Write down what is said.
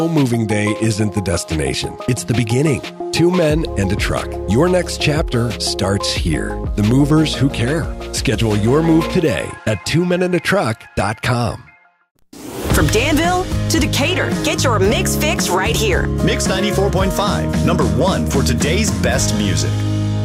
Moving day isn't the destination. It's the beginning. Two men and a truck. Your next chapter starts here. The movers who care. Schedule your move today at twomenandatruck.com. From Danville to Decatur, get your mix fix right here. Mix 94.5, number one for today's best music.